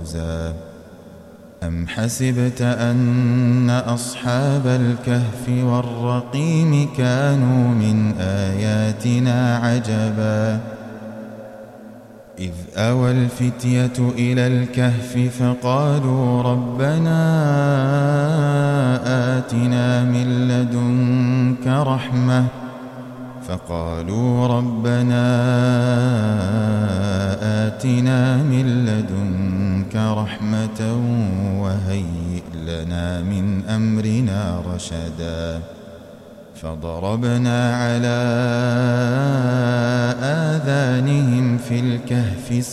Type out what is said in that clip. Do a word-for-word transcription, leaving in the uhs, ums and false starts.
فوزا أم حسبت أن أصحاب الكهف والرقيم كانوا من آياتنا عجبا إذ أوى الفتية إلى الكهف فقالوا ربنا آتنا من لدنك رحمة فقالوا ربنا آتنا من لدنك رحمة وهيئ لنا من أمرنا رشدا فضربنا على آذانهم في الكهف